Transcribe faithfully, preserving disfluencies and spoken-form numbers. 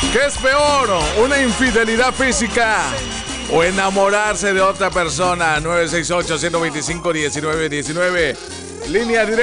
¿Qué es peor? ¿Una infidelidad física o enamorarse de otra persona? nueve seis ocho, uno dos cinco, uno nueve uno nueve. Línea directa.